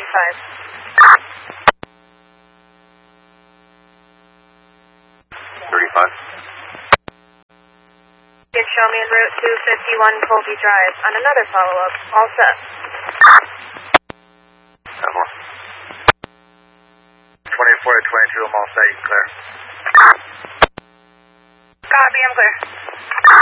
35. You can show me en route to 51 Colby Drive on another follow-up. All set. 24 to 22, I'm all set, you can clear. Copy, I'm clear.